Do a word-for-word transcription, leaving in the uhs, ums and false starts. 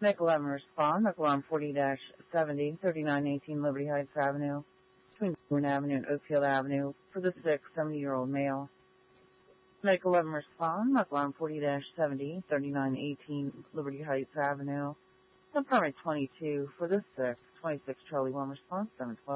Medical eleven respond. Medical alarm forty seventy, thirty-nine eighteen Liberty Heights Avenue, between Bourne Avenue and Oakfield Avenue, for the sick seventy-year-old male. Medical eleven respond. Medical alarm forty seventy, thirty-nine eighteen Liberty Heights Avenue, apartment twenty-two, for the sick twenty-six Charlie one response seven twelve.